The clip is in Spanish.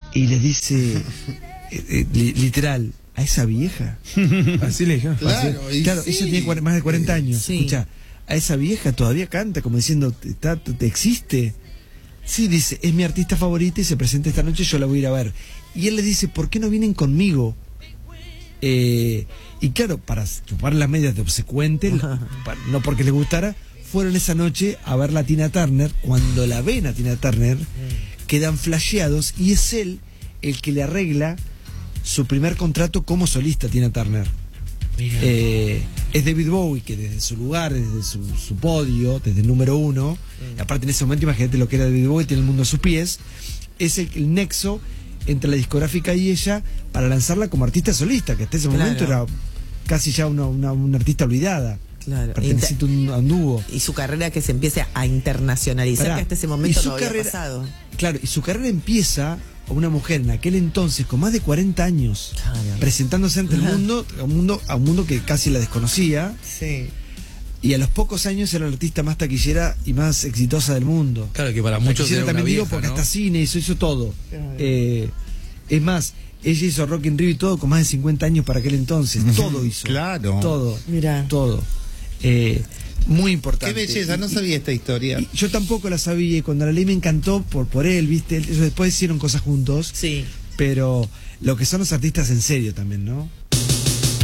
y le dice, literal, a esa vieja. Así le dijo. Claro, claro, sí. ella tiene más de 40 años. Sí. Escucha, a esa vieja todavía canta, como diciendo, te existe. Sí, dice, es mi artista favorita y se presenta esta noche, yo la voy a ir a ver. Y él le dice, ¿por qué no vienen conmigo? Y claro, para chupar las medias de obsecuente, no porque les gustara, fueron esa noche a ver a Tina Turner. Cuando la ven a Tina Turner, quedan flasheados y es él el que le arregla su primer contrato como solista a Tina Turner. Es David Bowie que desde su lugar, desde su podio, desde el número 1, aparte en ese momento imagínate lo que era David Bowie, tiene el mundo a sus pies, es el nexo entre la discográfica y ella para lanzarla como artista solista, que hasta ese momento era casi ya una artista olvidada. Claro. Perteneciente a un dúo. Y su carrera que se empiece a internacionalizar, que hasta ese momento no había pasado. Claro, y su carrera empieza a una mujer en aquel entonces con más de 40 años, presentándose ante el mundo, a un mundo que casi la desconocía. Sí. Y a los pocos años era la artista más taquillera y más exitosa del mundo. Claro que para muchos era también una digo vieja, porque ¿no? hasta cine hizo todo. Es más, ella hizo Rock in Rio y todo con más de 50 años para aquel entonces. Todo hizo. Claro. Todo. Mirá. Todo. Muy importante. Qué belleza, no sabía esta historia. Yo tampoco la sabía y cuando la leí me encantó por él, ¿viste? Ellos después hicieron cosas juntos. Sí. Pero lo que son los artistas en serio también, ¿no?